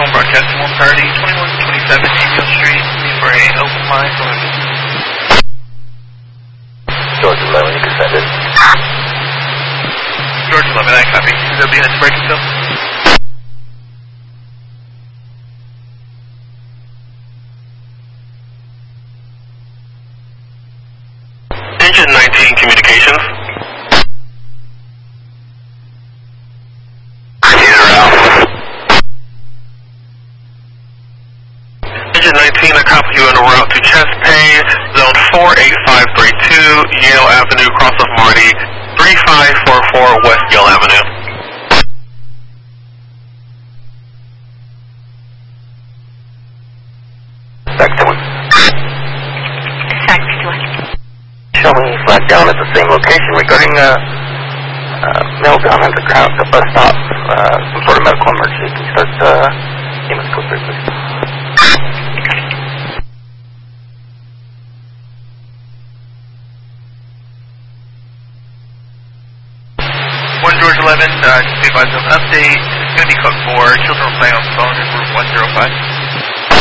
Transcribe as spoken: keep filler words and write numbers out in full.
Home broadcasting one priority, twenty-one twenty-seven Amiel Street, for a open line. George eleven, you can send it. George eleven, I copy. Is there behind the breaking still? Engine nineteen communications. Engine nineteen, I copy you on the route to Chespay, zone four eight five three two, Yale Avenue, cross of Marty, three five four four West Yale Avenue. Back to one. Fax to one. Show me flag down at the same location regarding uh, uh, Milltown Underground, the bus stop, uh, some sort of medical emergency. Can you start uh, Amos Coast three, please? one George eleven, uh, just be advised of an update. It's going to be code four. Children are playing on the phone in room one zero five.